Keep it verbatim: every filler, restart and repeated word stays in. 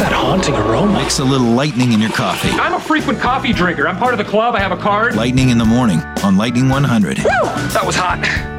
that haunting aroma? Mix a little lightning in your coffee. I'm a frequent coffee drinker. I'm part of the club. I have a card. Lightning in the morning on Lightning one hundred. Woo! That was hot.